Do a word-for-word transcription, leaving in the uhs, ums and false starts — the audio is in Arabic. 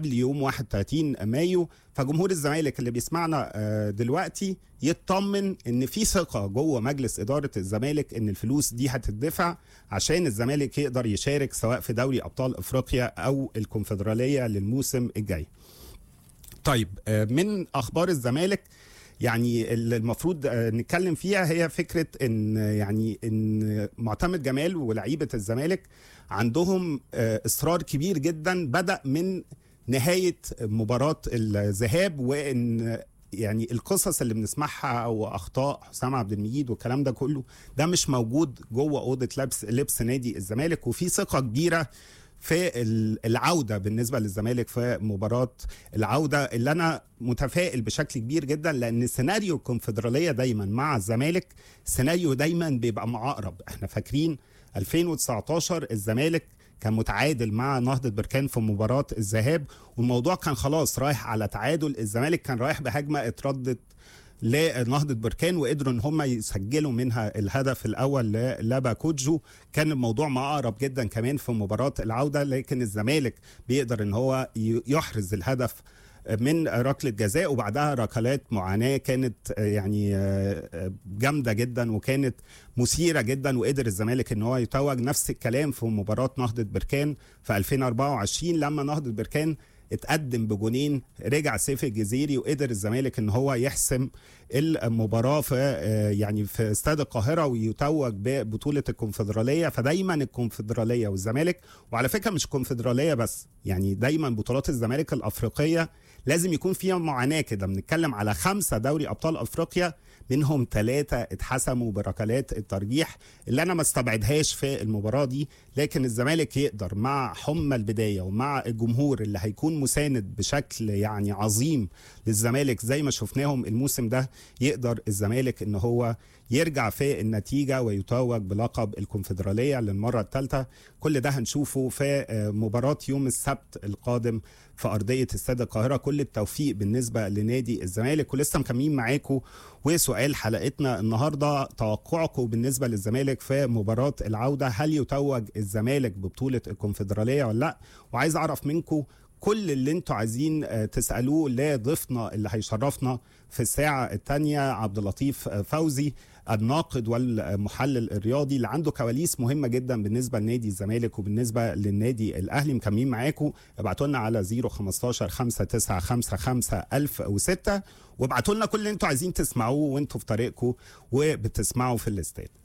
قبل يوم واحد وثلاثين مايو. فجمهور الزمالك اللي بيسمعنا دلوقتي يطمن ان في ثقه جوه مجلس اداره الزمالك ان الفلوس دي هتدفع عشان الزمالك يقدر يشارك سواء في دوري ابطال افريقيا او الكونفدراليه للموسم الجاي. طيب من اخبار الزمالك يعني المفروض نتكلم فيها هي فكره ان يعني ان معتمد جمال ولاعيبه الزمالك عندهم اصرار كبير جدا بدا من نهايه مباراه الذهاب، وان يعني القصص اللي بنسمعها او اخطاء حسام عبد المجيد والكلام ده كله ده مش موجود جوه اوضه لبس لبس نادي الزمالك، وفي ثقه كبيره في العودة بالنسبة للزمالك في مباراة العودة اللي أنا متفائل بشكل كبير جدا، لأن سيناريو الكونفدرالية دايما مع الزمالك سيناريو دايما بيبقى معقرب. احنا فاكرين ألفين وتسعتاشر الزمالك كان متعادل مع نهضة بركان في مباراة الذهاب والموضوع كان خلاص رايح على تعادل، الزمالك كان رايح بهجمة اتردت لنهضة بركان وقدروا ان هم يسجلوا منها الهدف الاول للابا كوجو. كان الموضوع معقرب جدا كمان في مباراة العودة، لكن الزمالك بيقدر ان هو يحرز الهدف من ركلة جزاء وبعدها ركلات معاناة كانت يعني جامدة جدا وكانت مثيرة جدا، وقدر الزمالك ان هو يتوج. نفس الكلام في مباراة نهضة بركان في ألفين وأربعة وعشرين لما نهضة بركان اتقدم بجونين رجع سيف الجزيري وقدر الزمالك ان هو يحسم المباراه في يعني في استاد القاهره ويتوج ببطوله الكونفدراليه. فدايما الكونفدراليه والزمالك، وعلى فكره مش الكونفدراليه بس، يعني دايما بطولات الزمالك الافريقيه لازم يكون فيها معاناه كده. بنتكلم على خمسه دوري ابطال افريقيا منهم ثلاثه اتحسموا بركلات الترجيح اللي انا ما استبعدهاش في المباراه دي، لكن الزمالك يقدر مع حمى البدايه ومع الجمهور اللي هيكون مساند بشكل يعني عظيم للزمالك زي ما شفناهم الموسم ده، يقدر الزمالك ان هو يرجع في النتيجه ويتوج بلقب الكونفدراليه للمره الثالثه. كل ده هنشوفه في مباراه يوم السبت القادم في ارضيه استاد القاهره. كل التوفيق بالنسبه لنادي الزمالك، ولسه مكملين معاكم. وسؤال حلقتنا النهارده توقعكم بالنسبه للزمالك في مباراه العوده، هل يتوج الزمالك ببطوله الكونفدراليه ولا لا؟ وعايز اعرف منكم كل اللي انتوا عايزين تسالوه لضيفنا اللي هيشرفنا في الساعه الثانيه عبد اللطيف فوزي الناقد والمحلل الرياضي اللي عنده كواليس مهمه جدا بالنسبه لنادي الزمالك وبالنسبه للنادي الاهلي. مكملين معاكم، ابعتوا لنا على صفر خمستاشر خمسة تسعة خمسة خمسة ألف وستة وابعتوا لنا كل اللي انتوا عايزين تسمعوه وانتوا في طريقكم وبتسمعوا في الاستاد.